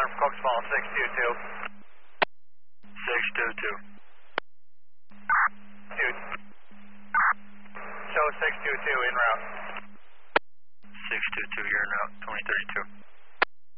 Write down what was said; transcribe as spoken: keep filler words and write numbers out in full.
Cook Small six two two. six two two. Two. Show six two two en route. six two two, you're in route, twenty thirty-two.